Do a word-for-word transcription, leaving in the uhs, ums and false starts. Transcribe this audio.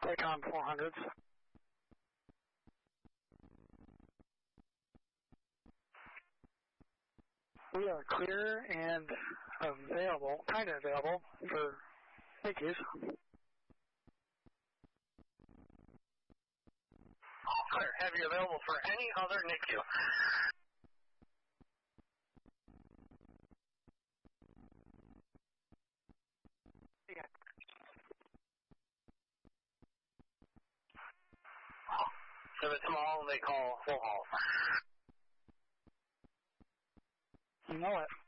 Raycon four hundreds. We are clear and available, kind of available for N I C Us. Clear. Have you available for any other N I C U? Yeah. If it's small, they call full halt. You know it.